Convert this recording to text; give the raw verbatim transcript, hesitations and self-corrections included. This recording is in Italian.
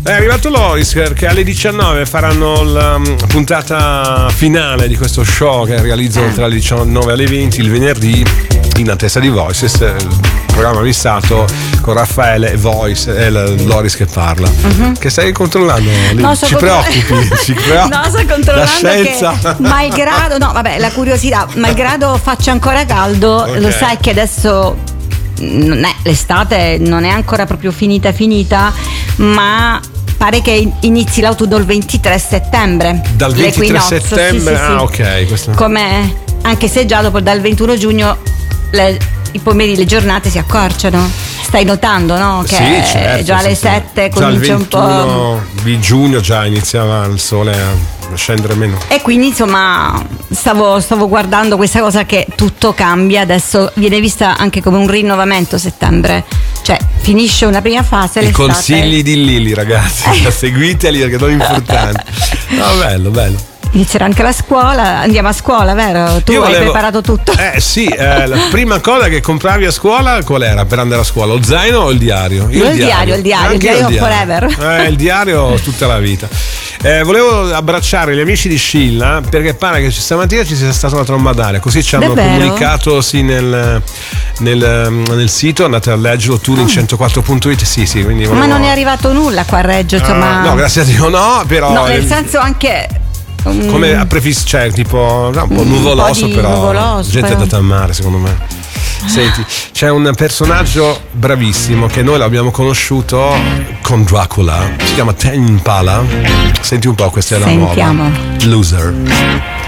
È arrivato Loris che alle diciannove faranno la um, puntata finale di questo show che realizzano tra le diciannove e le venti il venerdì in attesa di Voices, il programma missato con Raffaele e Voice e Loris che parla. Uh-huh. Che stai controllando? No, ci contro- preoccupi? Ci preoccupi? No, sto controllando la scienza. Che malgrado, no vabbè, la curiosità, malgrado faccia ancora caldo, okay. Lo sai che adesso non è, l'estate non è ancora proprio finita finita, ma pare che inizi l'autunno il ventitré settembre. Dal ventitré settembre? Sì, sì, sì. Ah, ok. Questo... Come, anche se già dopo dal ventuno giugno le, i pomeriggi, le giornate si accorciano. Stai notando, no? Che sì, certo, già alle sì, sette sì. comincia già il un po'. ventuno di giugno già iniziava il sole a scendere meno. E quindi insomma stavo, stavo guardando questa cosa che tutto cambia, adesso viene vista anche come un rinnovamento settembre, cioè finisce una prima fase. I l'estate. Consigli di Lili, ragazzi, seguiteli perché sono importanti. No, bello, bello. Inizierà anche la scuola, andiamo a scuola, vero? Tu Io hai volevo... preparato tutto? Eh sì, eh, la prima cosa che compravi a scuola qual era per andare a scuola? Lo zaino o il diario? Io il diario, il diario, il diario, il diario forever. Eh, il diario tutta la vita. Eh, volevo abbracciare gli amici di Scilla perché pare che stamattina ci sia stata una tromba d'aria, così ci hanno Davvero? comunicato sì, nel, nel, nel sito, andate a leggerlo Turin centoquattro punto it. Sì, sì, quindi volevo... Ma non è arrivato nulla qua a Reggio, insomma. Uh, no, grazie a Dio no, però no, nel senso anche um, come a prefiss, cioè tipo no, un po' nuvoloso, un po' però nuvoloso, gente però. è andata a mare secondo me. Senti, c'è un personaggio bravissimo che noi l'abbiamo conosciuto con Dracula, si chiama Tame Impala. Senti un po', questa è la Sentiamo. nuova Loser.